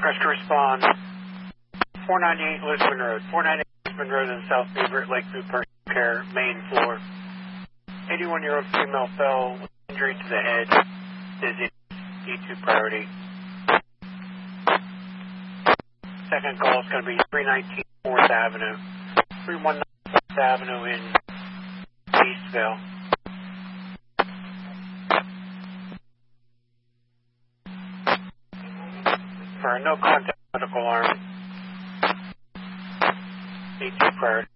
Press to respond. 498 Lisbon Road. 498 Lisbon Road in South Beaver at Lakeview Personal Care, main floor. 81-year-old female fell with injury to the head. Dizzy. D2 priority. Second call is going to be 319 4th Avenue. 319 4th Avenue in Eastvale. For a no contact medical arm. D2 priority.